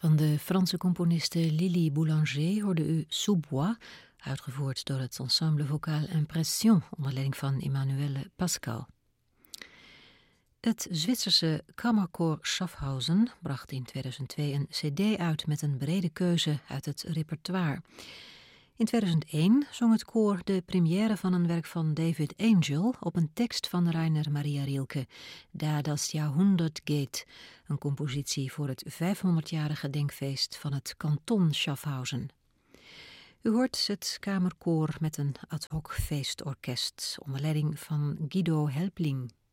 Van de Franse componiste Lily Boulanger hoorde u Sous-Bois, uitgevoerd door het ensemble vocaal Impression onder leiding van Emmanuelle Pascal. Het Zwitserse kammerkoor Schaffhausen bracht in 2002 een cd uit met een brede keuze uit het repertoire. In 2001 zong het koor de première van een werk van David Angel op een tekst van Rainer Maria Rilke, Da das Jahrhundert geht, een compositie voor het 500-jarige gedenkfeest van het kanton Schaffhausen. U hoort het kamerkoor met een ad hoc feestorkest onder leiding van Guido Helpling.